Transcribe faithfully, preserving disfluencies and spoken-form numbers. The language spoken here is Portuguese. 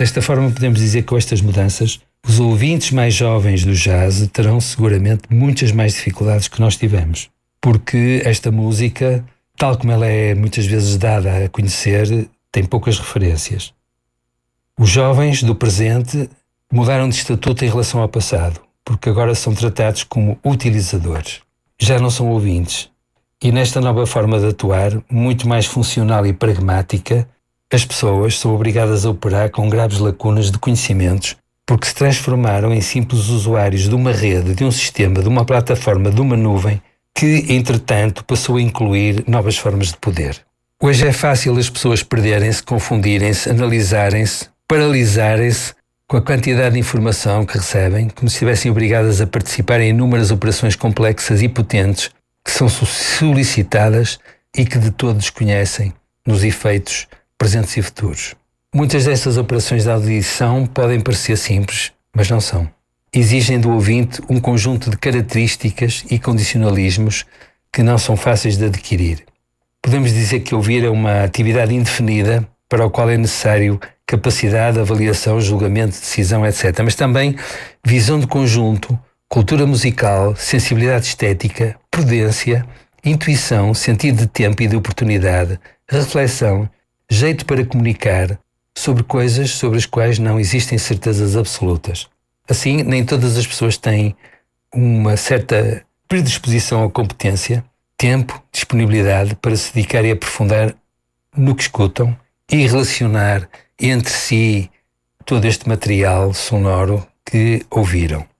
Desta forma, podemos dizer que com estas mudanças, os ouvintes mais jovens do jazz terão seguramente muitas mais dificuldades que nós tivemos. Porque esta música, tal como ela é muitas vezes dada a conhecer, tem poucas referências. Os jovens do presente mudaram de estatuto em relação ao passado, porque agora são tratados como utilizadores. Já não são ouvintes. E nesta nova forma de atuar, muito mais funcional e pragmática, as pessoas são obrigadas a operar com graves lacunas de conhecimentos, porque se transformaram em simples usuários de uma rede, de um sistema, de uma plataforma, de uma nuvem, que, entretanto, passou a incluir novas formas de poder. Hoje é fácil as pessoas perderem-se, confundirem-se, analisarem-se, paralisarem-se com a quantidade de informação que recebem, como se estivessem obrigadas a participar em inúmeras operações complexas e potentes que são solicitadas e que de todo desconhecem nos efeitos presentes e futuros. Muitas destas operações de audição podem parecer simples, mas não são. Exigem do ouvinte um conjunto de características e condicionalismos que não são fáceis de adquirir. Podemos dizer que ouvir é uma atividade indefinida para o qual é necessário capacidade, avaliação, julgamento, decisão, etcétera. Mas também visão de conjunto, cultura musical, sensibilidade estética, prudência, intuição, sentido de tempo e de oportunidade, reflexão, jeito para comunicar sobre coisas sobre as quais não existem certezas absolutas. Assim, nem todas as pessoas têm uma certa predisposição ou competência, tempo, disponibilidade para se dedicar e aprofundar no que escutam e relacionar entre si todo este material sonoro que ouviram.